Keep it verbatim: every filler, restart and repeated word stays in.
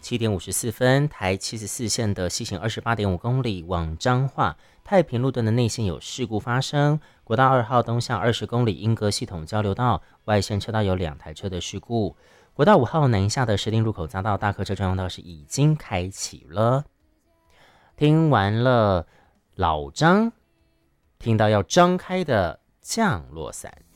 七点五十四分，台七十四线的西行二十八点五公里往彰化太平路段的内线有事故发生，国道二号东向二十公里莺歌系统交流道外线车道有两台车的事故。国道五号南下的石碇入口匝道大客车专用道是已经开启了。听完了老张，听到要张开的降落伞。